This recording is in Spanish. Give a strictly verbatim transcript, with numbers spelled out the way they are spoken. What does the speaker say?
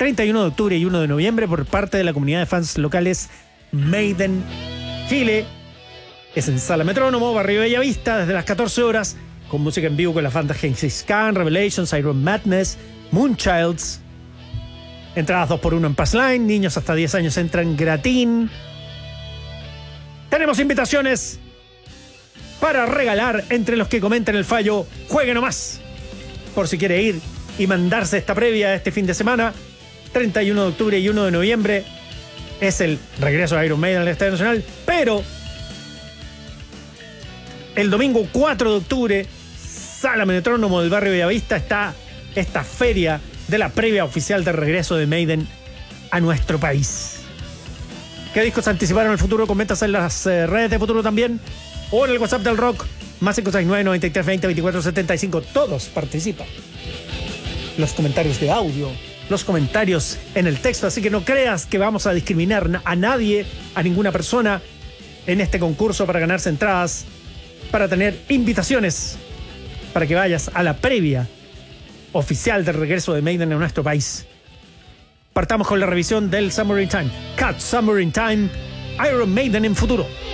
treinta y uno de octubre y uno de noviembre por parte de la comunidad de fans locales Maiden Chile. Es en Sala Metrónomo, Barrio Bellavista, desde las catorce horas, con música en vivo con las bandas Genghis Khan, Revelations, Iron Madness, Moonchilds. Entradas dos por uno en Passline, niños hasta diez años entran gratín. Tenemos invitaciones para regalar entre los que comenten el fallo. Juegue nomás, por si quiere ir y mandarse esta previa este fin de semana. treinta y uno de octubre y uno de noviembre es el regreso de Iron Maiden al Estadio Nacional, pero el domingo cuatro de octubre, Sala Metrónomo del Barrio Bellavista, está esta feria de la previa oficial del regreso de Maiden a nuestro país. ¿Qué discos anticiparon el futuro? Comentas en las eh, redes de Futuro también, o en el WhatsApp del Rock, más cinco seis nueve, noventa y tres, veinte, veinticuatro setenta y cinco. Todos participan. Los comentarios de audio, los comentarios en el texto, así que no creas que vamos a discriminar a nadie, a ninguna persona en este concurso para ganarse entradas, para tener invitaciones, para que vayas a la previa oficial del regreso de Maiden a nuestro país. Partamos con la revisión del Summer in Time. Cut Summer in Time, Iron Maiden en Futuro.